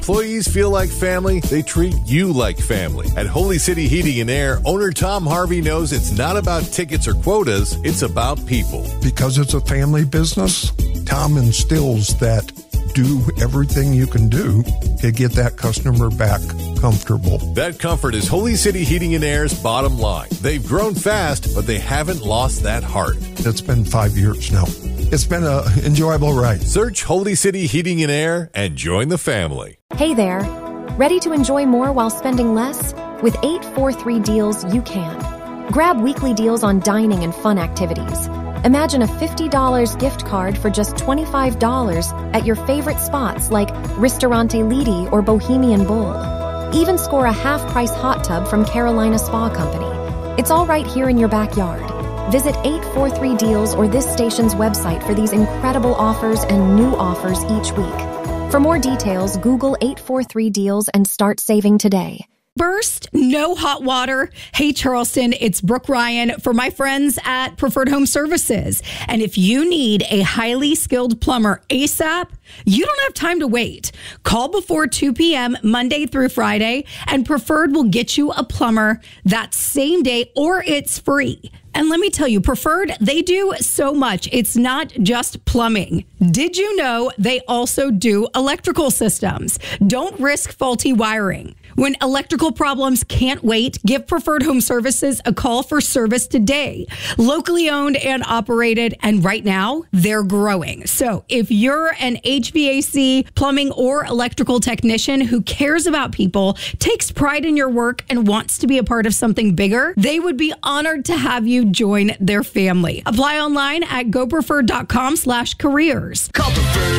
Employees feel like family, they treat you like family. At Holy City Heating and Air, owner Tom Harvey knows it's not about tickets or quotas, it's about people. Because it's a family business, Tom instills that do everything you can do to get that customer back comfortable. That comfort is Holy City Heating and Air's bottom line. They've grown fast, but they haven't lost that heart. It's been 5 years now. It's been an enjoyable ride. Search Holy City Heating and Air and join the family. Hey there. Ready to enjoy more while spending less? With 843 Deals, you can. Grab weekly deals on dining and fun activities. Imagine a $50 gift card for just $25 at your favorite spots like Ristorante Lidi or Bohemian Bull. Even score a half-price hot tub from Carolina Spa Company. It's all right here in your backyard. Visit 843 Deals or this station's website for these incredible offers and new offers each week. For more details, Google 843 Deals and start saving today. First, no hot water. Hey, Charleston, it's Brooke Ryan for my friends at Preferred Home Services. And if you need a highly skilled plumber ASAP, you don't have time to wait. Call before 2 p.m. Monday through Friday, and Preferred will get you a plumber that same day, or it's free. And let me tell you, Preferred, they do so much. It's not just plumbing. Did you know they also do electrical systems? Don't risk faulty wiring. When electrical problems can't wait, give Preferred Home Services a call for service today. Locally owned and operated, and right now, they're growing. So if you're an HVAC, plumbing, or electrical technician who cares about people, takes pride in your work, and wants to be a part of something bigger, they would be honored to have you join their family. Apply online at gopreferred.com/careers. Call Preferred